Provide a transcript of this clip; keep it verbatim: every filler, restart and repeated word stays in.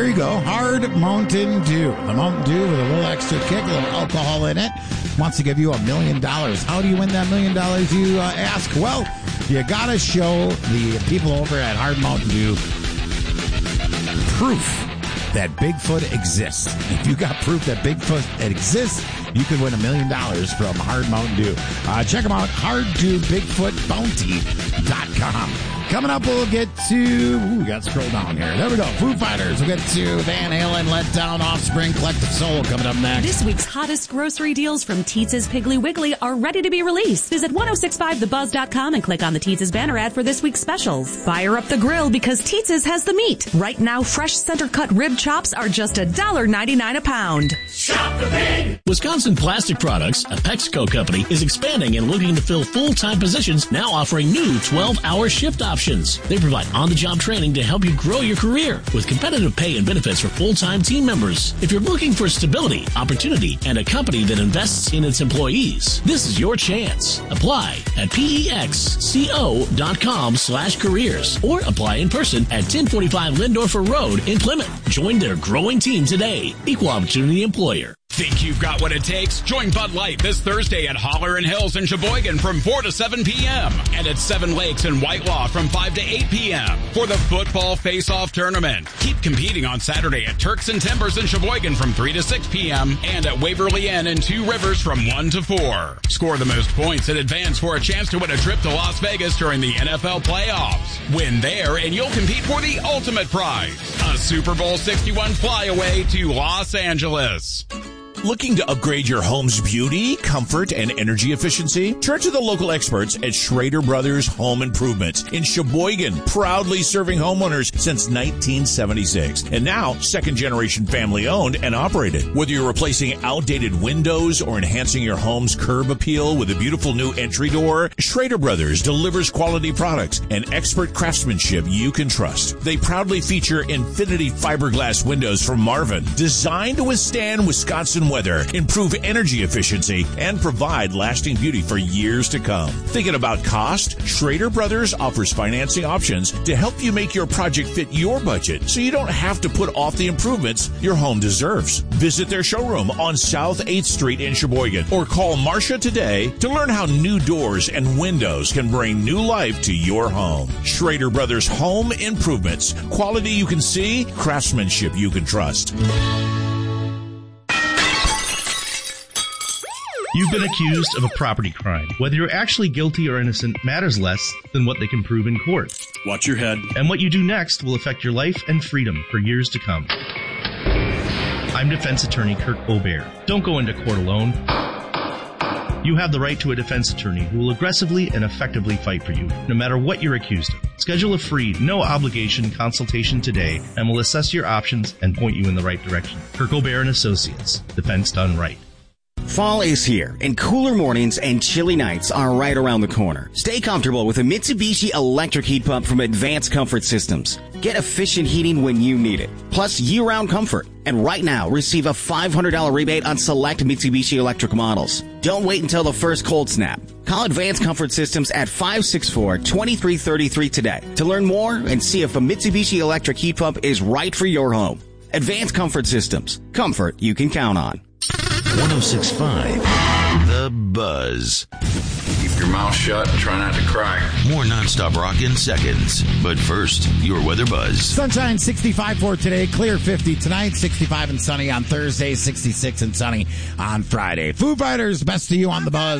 Here you go. Hard Mountain Dew. The Mountain Dew with a little extra kick, a little alcohol in it. Wants to give you a million dollars. How do you win that million dollars, you uh, ask? Well, you got to show the people over at Hard Mountain Dew proof that Bigfoot exists. If you got proof that Bigfoot exists, you could win a million dollars from Hard Mountain Dew. Uh, check them out, hard dew bigfoot bounty dot com. Coming up, we'll get to... Ooh, we got to scroll down here. There we go. Foo Fighters. We'll get to Van Halen, Let Down, Offspring, Collective Soul coming up next. This week's hottest grocery deals from Teetz's Piggly Wiggly are ready to be released. Visit ten sixty-five the buzz dot com and click on the Teetz's banner ad for this week's specials. Fire up the grill because Teetz's has the meat. Right now, fresh center-cut rib chops are just one dollar ninety-nine a pound. Shop the pig! Wisconsin Plastic Products, a Pexco company, is expanding and looking to fill full-time positions, now offering new twelve-hour shift options. They provide on-the-job training to help you grow your career with competitive pay and benefits for full-time team members. If you're looking for stability, opportunity, and a company that invests in its employees, this is your chance. Apply at pexco.com slash careers or apply in person at ten forty-five Lindorfer Road in Plymouth. Join their growing team today. Equal Opportunity Employer. Think you've got what it takes? Join Bud Light this Thursday at Holler and Hills in Sheboygan from four to seven p.m. and at Seven Lakes in Whitelaw from five to eight p.m. for the football face-off tournament. Keep competing on Saturday at Turks and Timbers in Sheboygan from three to six p.m. and at Waverly Inn in Two Rivers from one to four. Score the most points in advance for a chance to win a trip to Las Vegas during the N F L playoffs. Win there and you'll compete for the ultimate prize, a Super Bowl sixty-one flyaway to Los Angeles. Looking to upgrade your home's beauty, comfort, and energy efficiency? Turn to the local experts at Schrader Brothers Home Improvements in Sheboygan, proudly serving homeowners since nineteen seventy-six. And now, second-generation family-owned and operated. Whether you're replacing outdated windows or enhancing your home's curb appeal with a beautiful new entry door, Schrader Brothers delivers quality products and expert craftsmanship you can trust. They proudly feature Infinity fiberglass windows from Marvin, designed to withstand Wisconsin weather, improve energy efficiency, and provide lasting beauty for years to come. Thinking about cost? Schrader Brothers offers financing options to help you make your project fit your budget so you don't have to put off the improvements your home deserves. Visit their showroom on South eighth Street in Sheboygan or call Marcia today to learn how new doors and windows can bring new life to your home. Schrader Brothers Home Improvements. Quality you can see, craftsmanship you can trust. You've been accused of a property crime. Whether you're actually guilty or innocent matters less than what they can prove in court. Watch your head. And what you do next will affect your life and freedom for years to come. I'm defense attorney Kirk Obear. Don't go into court alone. You have the right to a defense attorney who will aggressively and effectively fight for you, no matter what you're accused of. Schedule a free, no-obligation consultation today, and we'll assess your options and point you in the right direction. Kirk Obear and Associates. Defense done right. Fall is here, and cooler mornings and chilly nights are right around the corner. Stay comfortable with a Mitsubishi electric heat pump from Advanced Comfort Systems. Get efficient heating when you need it, plus year-round comfort. And right now, receive a five hundred dollars rebate on select Mitsubishi electric models. Don't wait until the first cold snap. Call Advanced Comfort Systems at five six four, two three three three today to learn more and see if a Mitsubishi electric heat pump is right for your home. Advanced Comfort Systems. Comfort you can count on. ten sixty-five The Buzz. Keep your mouth shut and try not to cry. More nonstop rock in seconds. But first, your weather buzz. Sunshine sixty-five for today, clear fifty tonight, sixty-five and sunny on Thursday, sixty-six and sunny on Friday. Foo Fighters, best of you on the Buzz.